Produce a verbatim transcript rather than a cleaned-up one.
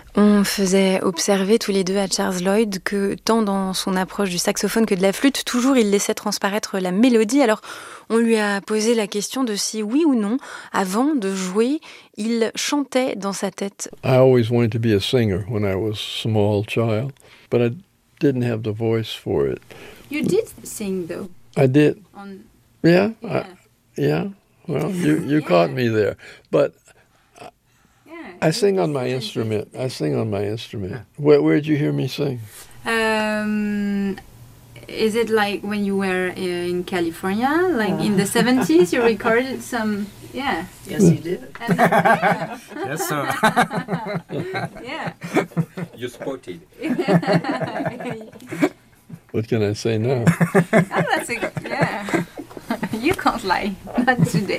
On faisait observer tous les deux à Charles Lloyd que tant dans son approche du saxophone que de la flûte, toujours il laissait transparaître la mélodie. Alors on lui a posé la question de si oui ou non, avant de jouer, il chantait dans sa tête. I always wanted to be a singer when I was a small child, but I didn't have the voice for it. You did sing though. I did. On, Yeah? yeah. I, yeah? Well, you, you yeah. caught me there. But yeah, I sing on my instrument. I sing on my instrument. Where where'd you hear me sing? Um, is it like when you were in California, like uh. in the seventies, you recorded some... Yeah. Yes, you did. And, yeah. Yes, sir. Yeah. You spotted. What can I say now? Oh, that's a... Yeah. You can't lie. Not today.